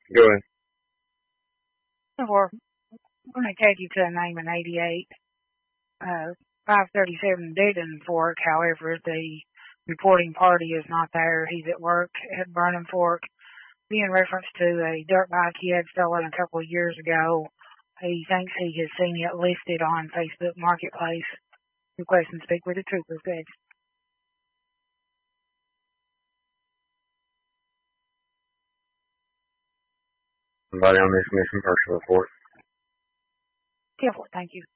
Go ahead. Or I'm going to take you to a name in 88. 537 Digdon Fork, however, the reporting party is not there. He's at work at Burnham Fork. In reference to a dirt bike he had stolen a couple of years ago, he thinks he has seen it listed on Facebook Marketplace. Request and speak with the trooper. Good. Somebody on this missing person report. Yeah, thank you.